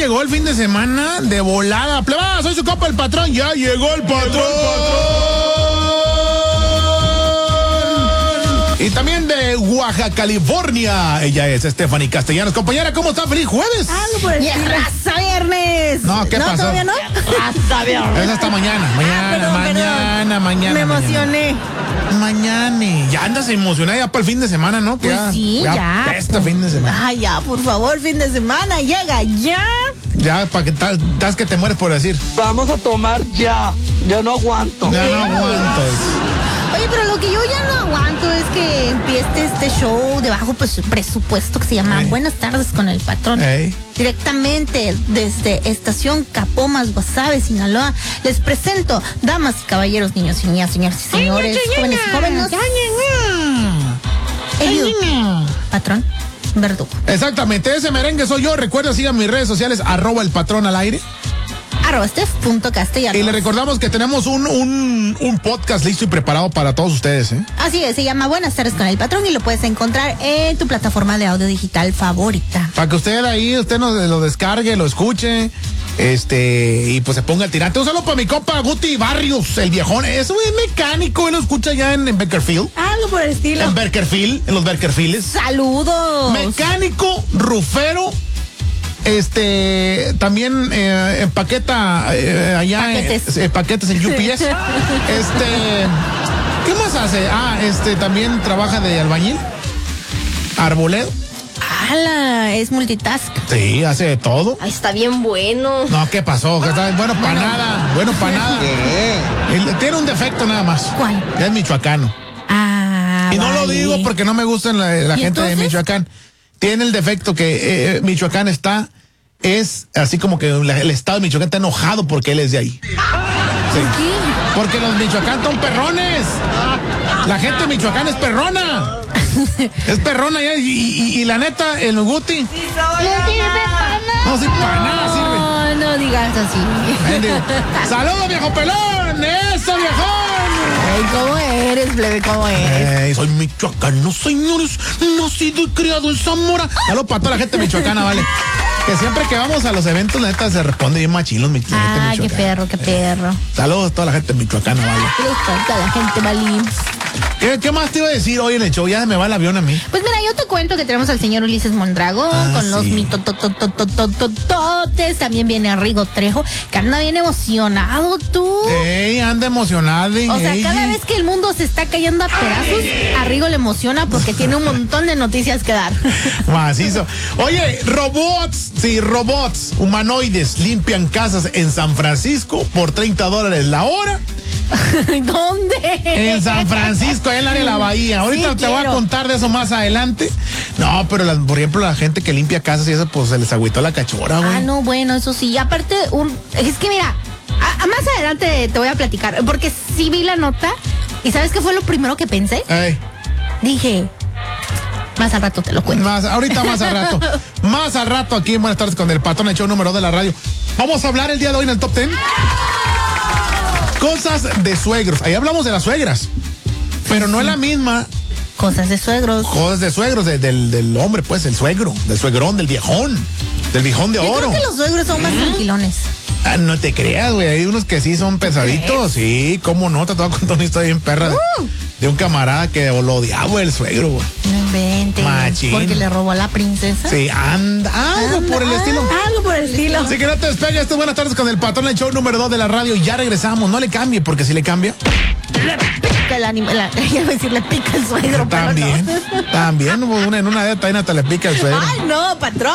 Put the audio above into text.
llegó el fin de semana de volada. Plebada, soy su compa el patrón. Ya llegó el patrón. Y también de Oaxaca, California. Ella es Stephanie Castellanos. Compañera, ¿cómo está? ¡Feliz jueves! Algo por el raza viernes. No, ¿qué pasó? ¿Todavía no? Raza viernes. Es hasta mañana. Mañana. Me emocioné. Mañana. Ya andas emocionada ya para el fin de semana, ¿no? Pues sí, ya. Este fin de semana. Ay, ya, por favor, fin de semana, llega ya. Ya, para que estás que te mueres por decir. Vamos a tomar ya. Yo no aguanto. Ya no aguanto. Oye, pero lo que yo ya no aguanto es que empiece este show de bajo presupuesto que se llama Buenas tardes con el patrón. Directamente desde Estación Capomas, Guasave, Sinaloa, les presento, damas y caballeros, niños y niñas, señores y señores, jóvenes y jóvenes. Patrón Verdugo. Exactamente, ese merengue soy yo. Recuerda, sigan mis redes sociales, @el patrón al aire. @Steph.Castellanos. Y le recordamos que tenemos un podcast listo y preparado para todos ustedes, ¿eh? Así es, se llama Buenas tardes con el patrón y lo puedes encontrar en tu plataforma de audio digital favorita. Para que usted lo descargue, lo escuche, y pues se ponga al tirante. Un saludo para mi compa Guti Barrios, el viejón. Es un mecánico, él lo escucha ya en Beckerfield. Algo por el estilo. En los Beckerfields. ¡Saludos! Mecánico, rufero. También empaqueta allá paquetes en UPS. ¿Qué más hace? También trabaja de albañil, arbolero. ¡Hala! Es multitask. Sí, hace de todo. Ay, está bien bueno. No, ¿qué pasó? Que está bueno para nada. Bueno para nada. Tiene un defecto nada más. ¿Cuál? Ya es michoacano. Y no lo digo porque no me gustan la gente de Michoacán. Tiene el defecto que Michoacán es así como que el estado de Michoacán está enojado porque él es de ahí. Sí. Porque los Michoacán son perrones. La gente de Michoacán es perrona. Es perrona ya. Y la neta, el Guti. No sirve para nada. No sirve para nada, sirve. No digas así. ¡Saludos, viejo pelón! ¡Eso, viejón! Ay, ¿cómo eres, plebe? ¿Cómo eres? Soy michoacano, señores. Nacido y criado en Zamora. Saludos para toda la gente michoacana, vale. Que siempre que vamos a los eventos, la neta, se responde bien machín los michoacanos. Qué perro, qué perro. Saludos a toda la gente michoacana, vale. Saludos a toda la gente, vale. ¿Qué más te iba a decir hoy en el show? Ya se me va el avión a mí. Pues mira, yo te cuento que tenemos al señor Ulises Mondragón con los mitototes. También viene Rigo Trejo, que anda bien emocionado, tú. Anda emocionado. O sea, cada vez que el mundo se está cayendo a pedazos, a Rigo le emociona porque tiene un montón de noticias que dar. Macizo. Oye, robots humanoides limpian casas en San Francisco por $30 la hora. ¿Dónde? En San Francisco, en el área de la bahía. Ahorita te voy a contar de eso más adelante. No, pero por ejemplo, la gente que limpia casas y eso, pues se les agüitó la cachora, güey. No, bueno, eso sí. Y aparte, es que mira, más adelante te voy a platicar, porque sí vi la nota y ¿sabes qué fue lo primero que pensé? Dije, más al rato te lo cuento. Ahorita más al rato. Más al rato aquí en Buenas tardes con el patrón, el show número 2 de la radio. Vamos a hablar el día de hoy en el Top 10. Cosas de suegros. Ahí hablamos de las suegras. Pero no es la misma. Cosas de suegros. Cosas de suegros, del hombre, pues, el suegro, del suegrón, del viejón de oro. Yo creo que los suegros son más tranquilones. No te creas, güey. Hay unos que sí son pesaditos. Sí, cómo no. Te voy a contar una historia bien perra de un camarada que lo odiaba el suegro, güey. No inventes. Machín. Porque le robó a la princesa. Sí, algo por el estilo. Algo por el estilo. Así que no te despegues. Esto es Buenas tardes con el patrón, el show número 2 de la radio. Y ya regresamos. No le cambie, porque si le cambia, le pica le pica el suegro. También. En una de estas hasta le pica el suegro. Ay, no, patrón.